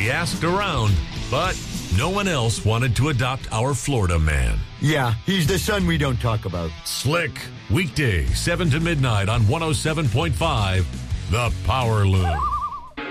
We asked around, but no one else wanted to adopt our Florida man. Yeah, he's the son we don't talk about. Slick, weekday, 7 to midnight on 107.5, The Power Loom.